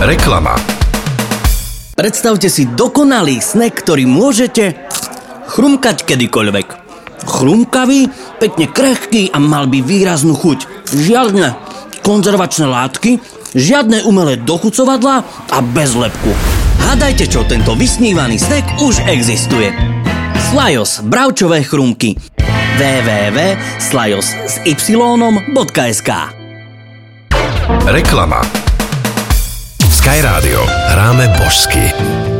Reklama. Predstavte si dokonalý snack, ktorý môžete chrumkať kedykoľvek. Chrumkavý, pekne krehký a mal by výraznú chuť. Žiadne konzervačné látky, žiadne umelé dochucovadlá a bez lepku. Hádajte čo, tento vysnívaný snack už existuje. Slajos, bravčové chrumky. www.slajos.sk. Reklama. Sky Radio. Hráme božsky.